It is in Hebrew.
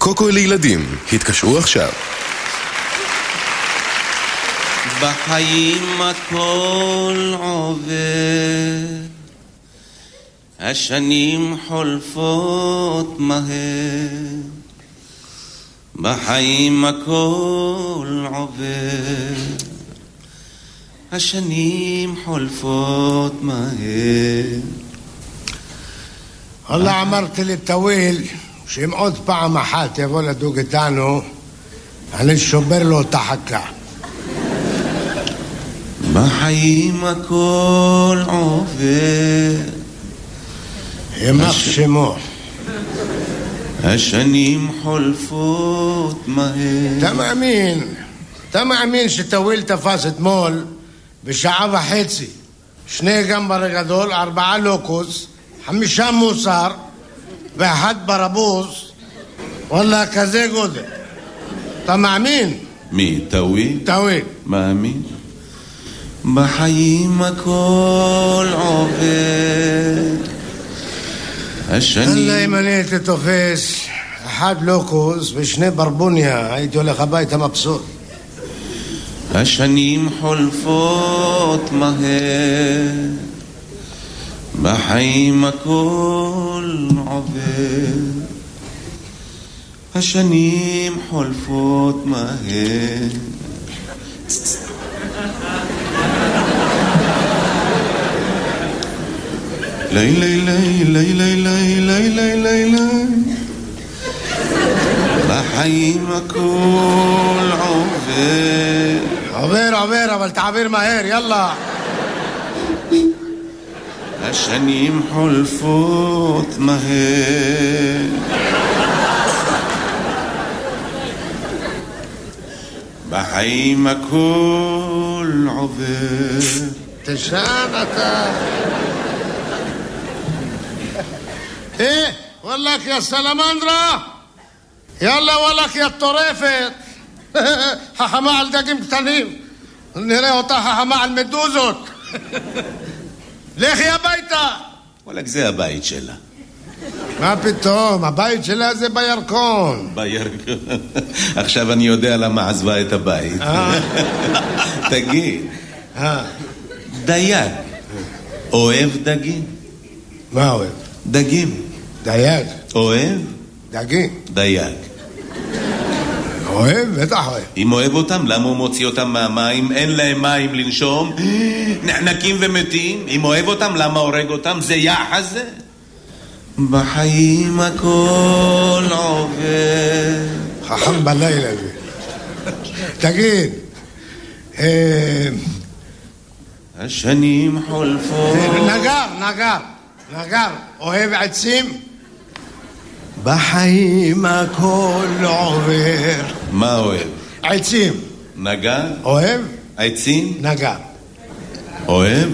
קוקו לילדים, התקשרו עכשיו. בחיים הכל עובר, השנים חולפות מהר, בחיים הכל עובר, השנים חולפות מהר. والله אמרתי לטוויל שאם עוד פעם אחת יבוא לדוג איתנו אני שובר לו את החכה. בחיים הכל עובר, ימח שמו, השנים חולפות מהר. אתה מאמין שטוויל תפס אתמול בשעה וחצי 2 גמבר גדול, 4 לוקוס, 5 מוסר ואחד ברבוז? וואלה, כזה גודל. אתה מאמין? מי? טוויל? טוויל. מאמין. בחיים הכל עובר, השנים... אללה, אם אני הייתי תופס 1 לוקוס ו2 ברבוניה הייתי הולך הביתה מבסוט. השנים חולפות מהר, בחיים הכל עובר, השנים חולפות מהר. לילי לילי לילי לילי לילי, בחיים הכל עובר. עובר, אבל תעביר מהר, יאללה. השנים חולפות מהר, בחיים הכל עובר. תשען אתה. וואלך יא סלמנדרה, יאללה וואלך יא טורפת. חכמה על דגים קטנים, נראה אותה חכמה על מדוזות. לכי הביתה. וואלק, זה הבית שלה. מה פתאום, הבית שלה זה בירקון. בירקון. עכשיו אני יודע למה עזבה את הבית. תגיד, דייג אוהב דגים? מה אוהב? דגים. דייג? אוהב? דגים. דייג. אוהב? בטח אוהב. אם אוהב אותם, למה הוא מוציא אותם מהמים? אין להם מים לנשום, נחנקים ומתים. אם אוהב אותם, למה הורג אותם? זה יחס זה. בחיים הכל עובר. חכם בלילה זה. תגיד, השנים חולפות. נגר, אוהב עצים? בחיים הכל עובר. מה אוהב? עצים. נגר? אוהב? עצים? נגר. אוהב?